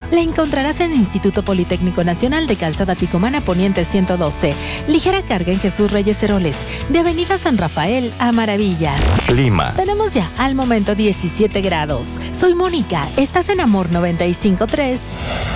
La encontrarás en Instituto Politécnico Nacional de Calzada Ticomana Poniente 112. Ligera carga en Jesús Reyes Heroles, de Avenida San Rafael a Maravillas. Clima. Tenemos ya al momento 17 grados. Soy Mónica, estás en Amor 95.3.